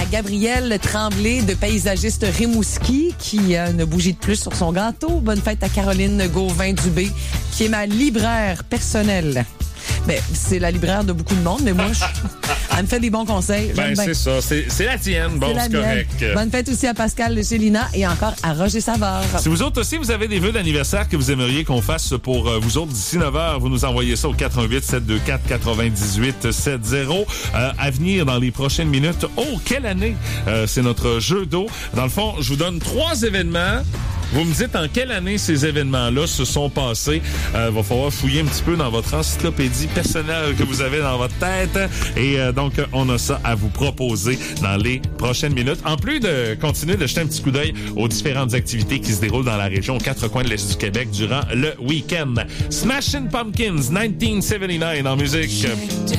Gabriel Tremblay de Paysagiste Rimouski qui ne bougie de plus sur son gâteau. Bonne fête à Caroline Gauvin-Dubé qui est ma libraire personnelle. Ben, c'est la libraire de beaucoup de monde, mais moi, elle me fait des bons conseils. Ben, c'est ça. C'est la tienne. Bon, c'est correct. Bonne fête aussi à Pascal de chez Lina et encore à Roger Savard. Si vous autres aussi, vous avez des vœux d'anniversaire que vous aimeriez qu'on fasse pour vous autres d'ici 9h, vous nous envoyez ça au 88-724-9870. À venir dans les prochaines minutes. Oh, quelle année! C'est notre jeu d'eau. Dans le fond, je vous donne 3 événements. Vous me dites en quelle année ces événements-là se sont passés. Va falloir fouiller un petit peu dans votre encyclopédie personnelle que vous avez dans votre tête. Et donc, on a ça à vous proposer dans les prochaines minutes. En plus de continuer de jeter un petit coup d'œil aux différentes activités qui se déroulent dans la région aux 4 coins de l'Est du Québec durant le week-end. Smashing Pumpkins, 1979 en musique.